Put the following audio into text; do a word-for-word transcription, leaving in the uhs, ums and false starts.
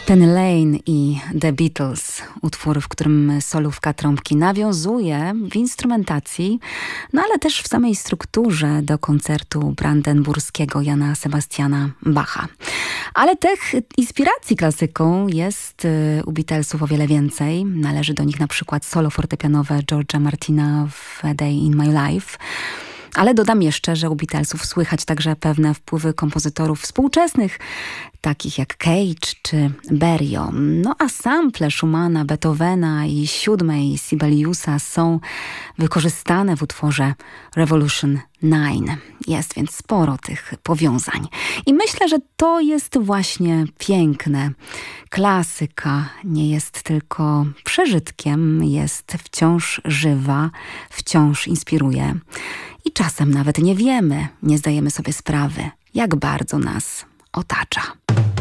Penny Lane i The Beatles, utwór, w którym solówka trąbki nawiązuje w instrumentacji, no ale też w samej strukturze do koncertu brandenburskiego Jana Sebastiana Bacha. Ale tych inspiracji klasyką jest u Beatlesów o wiele więcej. Należy do nich na przykład solo fortepianowe George'a Martina w A Day in My Life. Ale dodam jeszcze, że u Beatlesów słychać także pewne wpływy kompozytorów współczesnych, takich jak Cage czy Berio. No a sample Schumana, Beethovena i siódmej Sibeliusa są wykorzystane w utworze Revolution dziewięć. Jest więc sporo tych powiązań. I myślę, że to jest właśnie piękne. Klasyka nie jest tylko przeżytkiem, jest wciąż żywa, wciąż inspiruje. I czasem nawet nie wiemy, nie zdajemy sobie sprawy, jak bardzo nas otacza.